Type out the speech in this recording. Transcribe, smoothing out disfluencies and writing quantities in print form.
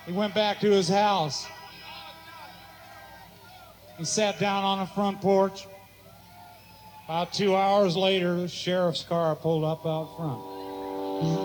He went back to his house. He sat down on the front porch. About 2 hours later, the sheriff's car pulled up out front.